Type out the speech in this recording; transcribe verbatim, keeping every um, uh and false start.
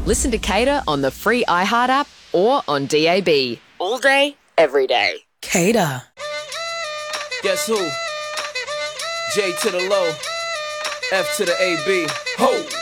Listen to Cater on the free iHeart app or on D A B. All day, every day. Cater. Guess who? J to the low, F to the A B. Ho!